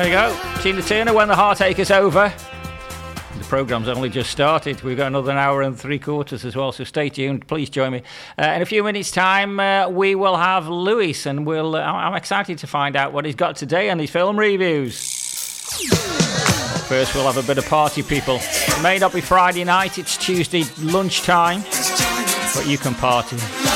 There you go. Tina Turner, When the Heartache is Over. The programme's only just started. We've got another hour and 3/4 as well, so stay tuned. Please join me. In a few minutes' time, we will have Lewis, and I'm excited to find out what he's got today on his film reviews. First, we'll have a bit of party, people. It may not be Friday night, it's Tuesday lunchtime, but you can party.